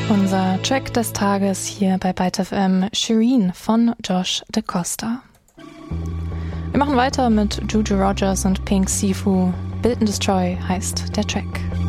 Unser Track des Tages hier bei Byte FM, Shireen von Josh DaCosta. Wir machen weiter mit Juju Rogers und Pink Sifu. Build and Destroy heißt der Track.